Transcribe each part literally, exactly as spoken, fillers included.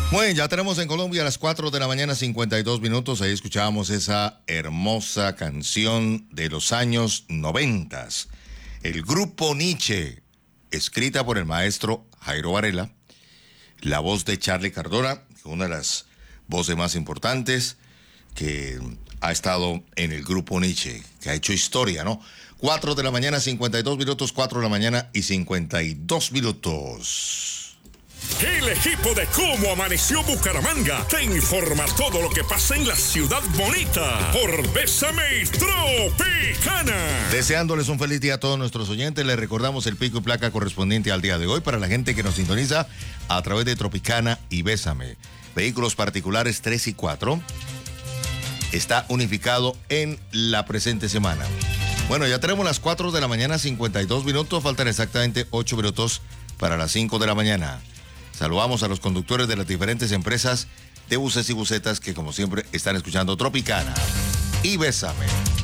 Bueno, ya tenemos en Colombia a las cuatro de la mañana, cincuenta y dos minutos. Ahí escuchábamos esa hermosa canción de los años noventas. El grupo Nietzsche, escrita por el maestro Jairo Varela. La voz de Charly Cardona, una de las voces más importantes que ha estado en el grupo Nietzsche, que ha hecho historia, ¿no? cuatro de la mañana, cincuenta y dos minutos, cuatro de la mañana y cincuenta y dos minutos. El equipo de Cómo Amaneció Bucaramanga te informa todo lo que pasa en la ciudad bonita por Bésame Tropicana. Deseándoles un feliz día a todos nuestros oyentes, les recordamos el pico y placa correspondiente al día de hoy para la gente que nos sintoniza a través de Tropicana y Bésame. Vehículos particulares tres y cuatro está unificado en la presente semana. Bueno, ya tenemos las cuatro de la mañana, cincuenta y dos minutos, faltan exactamente ocho minutos para las cinco de la mañana. Saludamos a los conductores de las diferentes empresas de buses y busetas que, como siempre, están escuchando Tropicana y Bésame.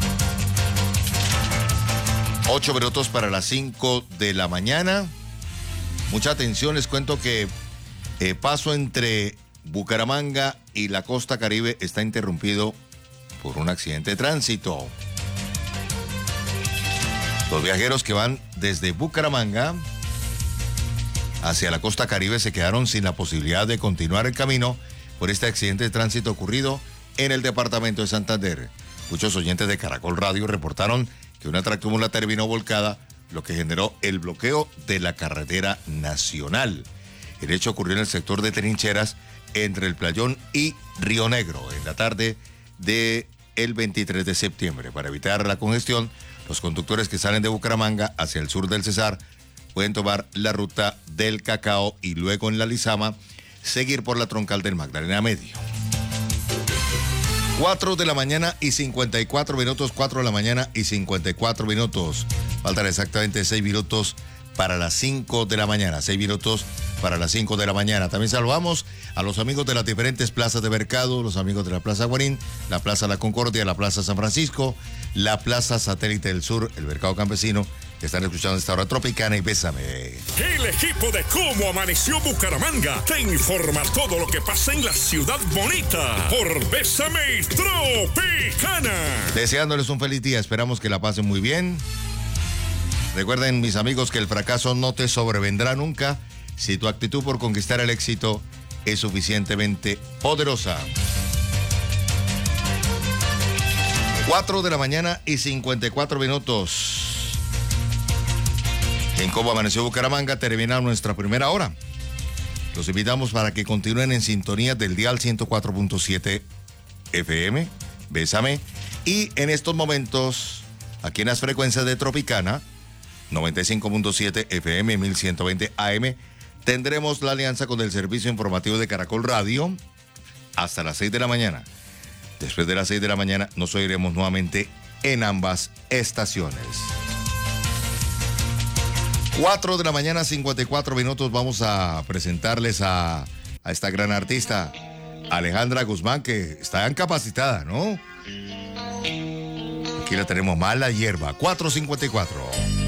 Ocho minutos para las cinco de la mañana. Mucha atención, les cuento que eh, paso entre Bucaramanga y la costa Caribe está interrumpido por un accidente de tránsito. Los viajeros que van desde Bucaramanga hacia la costa Caribe se quedaron sin la posibilidad de continuar el camino por este accidente de tránsito ocurrido en el departamento de Santander. Muchos oyentes de Caracol Radio reportaron que una tractomula terminó volcada, lo que generó el bloqueo de la carretera nacional. El hecho ocurrió en el sector de Trincheras, entre el Playón y Río Negro, en la tarde del veintitrés de septiembre. Para evitar la congestión, los conductores que salen de Bucaramanga hacia el sur del Cesar pueden tomar la ruta del Cacao y luego en la Lizama seguir por la troncal del Magdalena Medio. cuatro de la mañana y cincuenta y cuatro minutos, cuatro de la mañana y cincuenta y cuatro minutos. Faltan exactamente seis minutos para las cinco de la mañana, seis minutos para las cinco de la mañana. También saludamos a los amigos de las diferentes plazas de mercado, los amigos de la Plaza Guarín, la Plaza La Concordia, la Plaza San Francisco, la Plaza Satélite del Sur, el Mercado Campesino, que están escuchando esta hora Tropicana y Bésame. El equipo de Cómo Amaneció Bucaramanga te informa todo lo que pasa en la ciudad bonita por Bésame Tropicana. Deseándoles un feliz día, esperamos que la pasen muy bien. Recuerden, mis amigos, que el fracaso no te sobrevendrá nunca si tu actitud por conquistar el éxito es suficientemente poderosa. cuatro de la mañana y cincuenta y cuatro minutos. En Cómo Amaneció Bucaramanga termina nuestra primera hora. Los invitamos para que continúen en sintonía del dial ciento cuatro punto siete F M, Bésame, y en estos momentos, aquí en las frecuencias de Tropicana, noventa y cinco punto siete F M, mil ciento veinte A M, tendremos la alianza con el servicio informativo de Caracol Radio hasta las seis de la mañana. Después de las seis de la mañana nos oiremos nuevamente en ambas estaciones. cuatro de la mañana, cincuenta y cuatro minutos, vamos a presentarles a, a esta gran artista, Alejandra Guzmán, que está capacitada, ¿no? Aquí la tenemos, Mala Hierba, cuatro cincuenta y cuatro.